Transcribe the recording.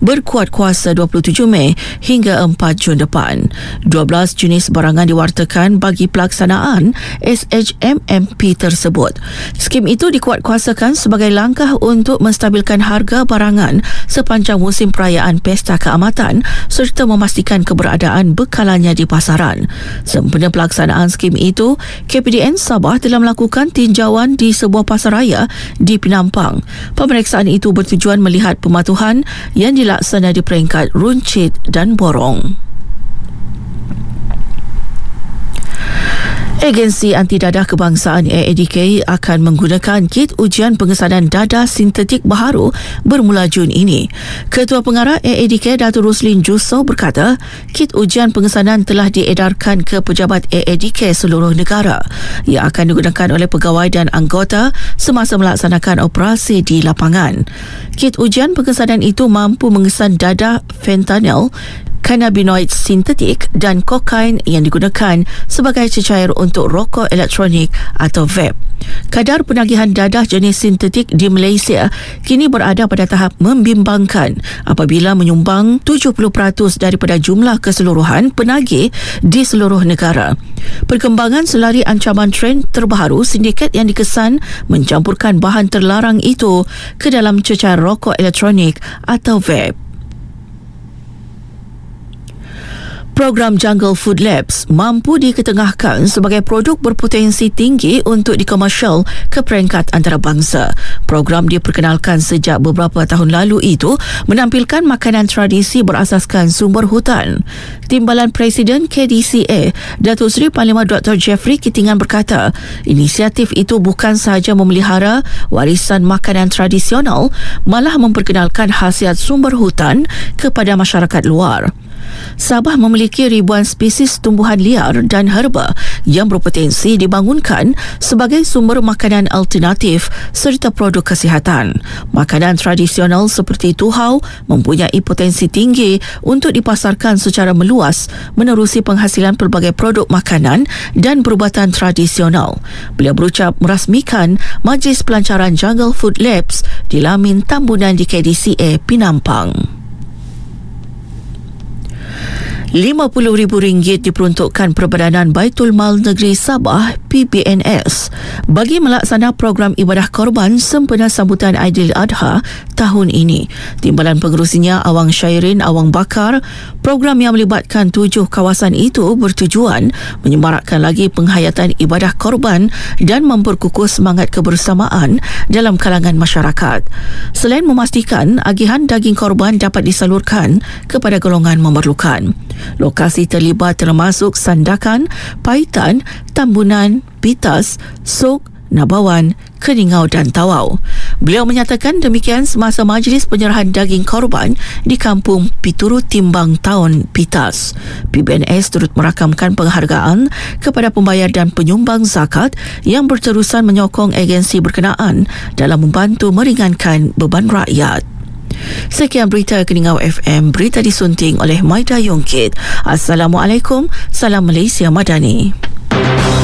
berkuat kuasa 27 Mei hingga 4 Jun depan. 12 jenis barangan diwartakan bagi pelaksanaan SHMMP tersebut. Skim itu dikuatkuasakan sebagai langkah untuk menstabilkan harga barangan sepanjang musim perayaan Pesta Keamatan serta memastikan keberadaan bekalannya di pasaran. Sempena pelaksanaan skim itu, KPDN Sabah telah melakukan tinjauan di sebuah pasaraya di Penampang. Pemeriksaan itu bertujuan melihat pematuhan yang dilaksana di peringkat runcit dan borong. Agensi Anti Dadah Kebangsaan AADK akan menggunakan kit ujian pengesanan dadah sintetik baharu bermula Jun ini. Ketua Pengarah AADK Datuk Roslin Jusoh berkata, kit ujian pengesanan telah diedarkan ke pejabat AADK seluruh negara. Ia akan digunakan oleh pegawai dan anggota semasa melaksanakan operasi di lapangan. Kit ujian pengesanan itu mampu mengesan dadah fentanyl, kanabinoid sintetik dan kokain yang digunakan sebagai cecair untuk rokok elektronik atau vape. Kadar penagihan dadah jenis sintetik di Malaysia kini berada pada tahap membimbangkan apabila menyumbang 70% daripada jumlah keseluruhan penagih di seluruh negara. Perkembangan selari ancaman trend terbaru sindiket yang dikesan mencampurkan bahan terlarang itu ke dalam cecair rokok elektronik atau vape. Program Jungle Food Labs mampu diketengahkan sebagai produk berpotensi tinggi untuk dikomersial ke peringkat antarabangsa. Program diperkenalkan sejak beberapa tahun lalu itu menampilkan makanan tradisi berasaskan sumber hutan. Timbalan Presiden KDCA, Datuk Seri Panglima Dr. Jeffrey Kitingan berkata, inisiatif itu bukan sahaja memelihara warisan makanan tradisional, malah memperkenalkan khasiat sumber hutan kepada masyarakat luar. Sabah memiliki ribuan spesies tumbuhan liar dan herba yang berpotensi dibangunkan sebagai sumber makanan alternatif serta produk kesihatan. Makanan tradisional seperti tuhau mempunyai potensi tinggi untuk dipasarkan secara meluas menerusi penghasilan pelbagai produk makanan dan perubatan tradisional. Beliau berucap merasmikan Majlis Pelancaran Jungle Food Labs di Lamin Tambunan di KDCA Penampang. RM50,000 diperuntukkan Perbadanan Baitul Mal Negeri Sabah PBNS bagi melaksana program ibadah korban sempena sambutan Aidiladha tahun ini. Timbalan pengerusinya Awang Syairin Awang Bakar, program yang melibatkan 7 kawasan itu bertujuan menyemarakkan lagi penghayatan ibadah korban dan memperkukuh semangat kebersamaan dalam kalangan masyarakat. Selain memastikan agihan daging korban dapat disalurkan kepada golongan memerlukan. Lokasi terlibat termasuk Sandakan, Paitan, Tambunan, Pitas, Sok, Nabawan, Keningau dan Tawau. Beliau menyatakan demikian semasa majlis penyerahan daging korban di Kampung Pituru Timbang Taun Pitas. PBNS turut merakamkan penghargaan kepada pembayar dan penyumbang zakat yang berterusan menyokong agensi berkenaan dalam membantu meringankan beban rakyat. Sekian berita Keningau FM, berita disunting oleh Maida Yongkit. Assalamualaikum, salam Malaysia Madani.